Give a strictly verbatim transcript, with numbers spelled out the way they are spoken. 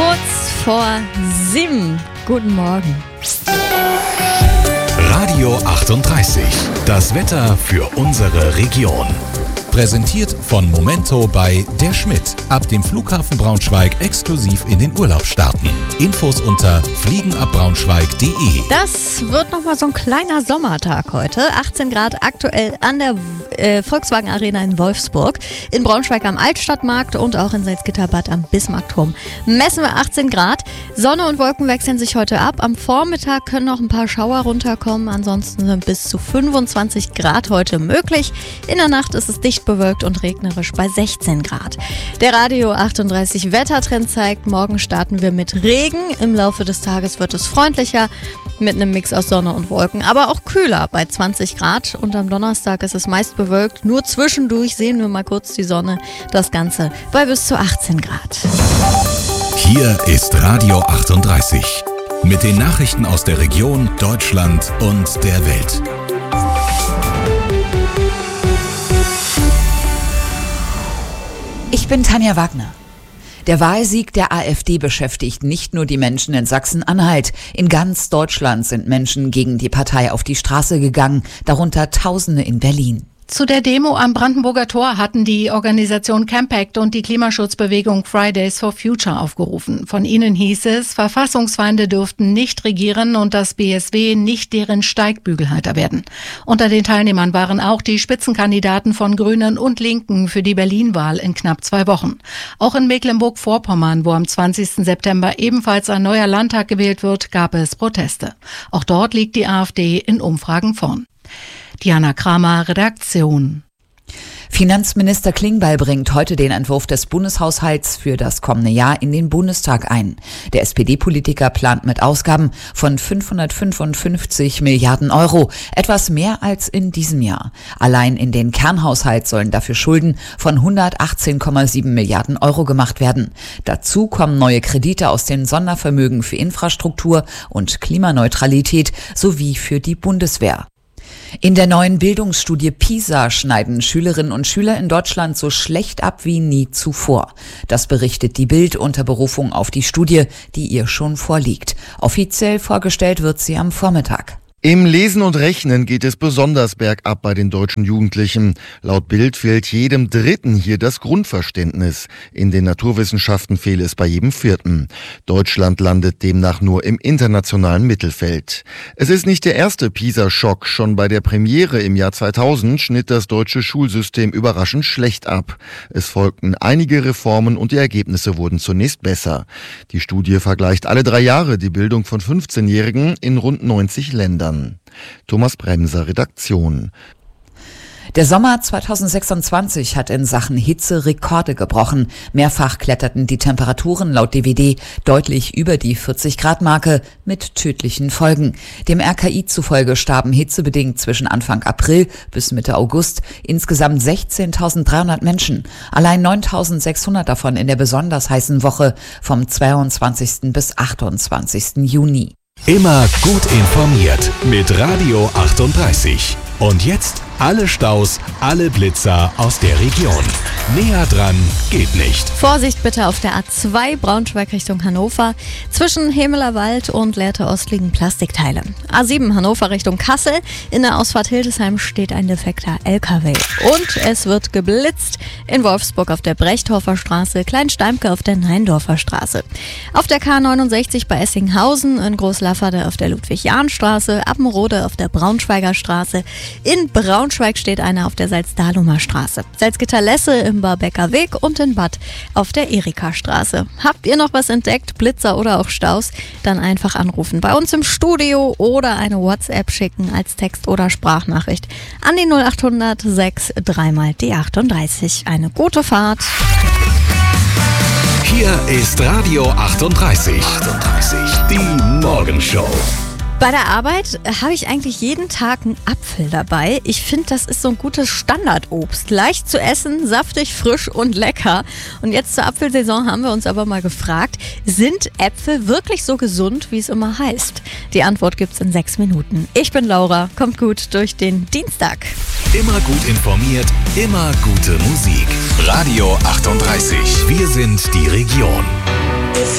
Kurz vor sieben. Guten Morgen. Radio achtunddreißig. Das Wetter für unsere Region. Präsentiert von Momento bei Der Schmidt. Ab dem Flughafen Braunschweig exklusiv in den Urlaub starten. Infos unter fliegenabbraunschweig punkt de. Das wird nochmal so ein kleiner Sommertag heute. achtzehn Grad aktuell an der äh, Volkswagen Arena in Wolfsburg. In Braunschweig am Altstadtmarkt und auch in Salzgitterbad am Bismarckturm messen wir achtzehn Grad. Sonne und Wolken wechseln sich heute ab. Am Vormittag können noch ein paar Schauer runterkommen. Ansonsten sind bis zu fünfundzwanzig Grad heute möglich. In der Nacht ist es dicht bewölkt und regnerisch bei sechzehn Grad. Der Radio achtunddreißig Wettertrend zeigt, morgen starten wir mit Regen. Im Laufe des Tages wird es freundlicher mit einem Mix aus Sonne und Wolken, aber auch kühler bei zwanzig Grad. Und am Donnerstag ist es meist bewölkt. Nur zwischendurch sehen wir mal kurz die Sonne. Das Ganze bei bis zu achtzehn Grad. Hier ist Radio achtunddreißig. Mit den Nachrichten aus der Region, Deutschland und der Welt. Ich bin Tanja Wagner. Der Wahlsieg der AfD beschäftigt nicht nur die Menschen in Sachsen-Anhalt. In ganz Deutschland sind Menschen gegen die Partei auf die Straße gegangen, darunter Tausende in Berlin. Zu der Demo am Brandenburger Tor hatten die Organisation Campact und die Klimaschutzbewegung Fridays for Future aufgerufen. Von ihnen hieß es, Verfassungsfeinde dürften nicht regieren und das B S W nicht deren Steigbügelhalter werden. Unter den Teilnehmern waren auch die Spitzenkandidaten von Grünen und Linken für die Berlin-Wahl in knapp zwei Wochen. Auch in Mecklenburg-Vorpommern, wo am zwanzigsten September ebenfalls ein neuer Landtag gewählt wird, gab es Proteste. Auch dort liegt die AfD in Umfragen vorn. Diana Kramer, Redaktion. Finanzminister Klingbeil bringt heute den Entwurf des Bundeshaushalts für das kommende Jahr in den Bundestag ein. Der S P D-Politiker plant mit Ausgaben von fünfhundertfünfundfünfzig Milliarden Euro, etwas mehr als in diesem Jahr. Allein in den Kernhaushalt sollen dafür Schulden von hundertachtzehn Komma sieben Milliarden Euro gemacht werden. Dazu kommen neue Kredite aus den Sondervermögen für Infrastruktur und Klimaneutralität sowie für die Bundeswehr. In der neuen Bildungsstudie PISA schneiden Schülerinnen und Schüler in Deutschland so schlecht ab wie nie zuvor. Das berichtet die Bild unter Berufung auf die Studie, die ihr schon vorliegt. Offiziell vorgestellt wird sie am Vormittag. Im Lesen und Rechnen geht es besonders bergab bei den deutschen Jugendlichen. Laut Bild fehlt jedem Dritten hier das Grundverständnis. In den Naturwissenschaften fehle es bei jedem Vierten. Deutschland landet demnach nur im internationalen Mittelfeld. Es ist nicht der erste PISA-Schock. Schon bei der Premiere im Jahr zweitausend schnitt das deutsche Schulsystem überraschend schlecht ab. Es folgten einige Reformen und die Ergebnisse wurden zunächst besser. Die Studie vergleicht alle drei Jahre die Bildung von fünfzehnjährigen in rund neunzig Ländern. Thomas Bremser, Redaktion. Der Sommer zweitausendsechsundzwanzig hat in Sachen Hitze Rekorde gebrochen. Mehrfach kletterten die Temperaturen laut D W D deutlich über die vierzig-Grad-Marke mit tödlichen Folgen. Dem R K I zufolge starben hitzebedingt zwischen Anfang April bis Mitte August insgesamt sechzehntausenddreihundert Menschen. Allein neuntausendsechshundert davon in der besonders heißen Woche vom zweiundzwanzigsten bis achtundzwanzigsten Juni. Immer gut informiert mit Radio achtunddreißig. Und jetzt alle Staus, alle Blitzer aus der Region. Näher dran geht nicht. Vorsicht bitte auf der A zwei Braunschweig Richtung Hannover. Zwischen Hemelerwald und Lehrte Ost liegen Plastikteile. A sieben Hannover Richtung Kassel. In der Ausfahrt Hildesheim steht ein defekter L K W. Und es wird geblitzt in Wolfsburg auf der Brechthofer Straße, Kleinsteimke auf der Neindorfer Straße. Auf der K neunundsechzig bei Essinghausen, in Großlafferde auf der Ludwig-Jahn-Straße, Appenrode auf der Braunschweiger Straße. In Braunschweig steht einer auf der Salzdahlumer Straße. Salzgitter-Lesse im Barbecker Weg und in Bad auf der Erika-Straße. Habt ihr noch was entdeckt, Blitzer oder auch Staus? Dann einfach anrufen bei uns im Studio oder eine WhatsApp schicken als Text- oder Sprachnachricht an die null achthundert sechs dreimal die achtunddreißig. Eine gute Fahrt. Hier ist Radio achtunddreißig. achtunddreißig. Die Morgenshow. Bei der Arbeit habe ich eigentlich jeden Tag einen Apfel dabei. Ich finde, das ist so ein gutes Standardobst. Leicht zu essen, saftig, frisch und lecker. Und jetzt zur Apfelsaison haben wir uns aber mal gefragt, sind Äpfel wirklich so gesund, wie es immer heißt? Die Antwort gibt's in sechs Minuten. Ich bin Laura, kommt gut durch den Dienstag. Immer gut informiert, immer gute Musik. Radio achtunddreißig. Wir sind die Region.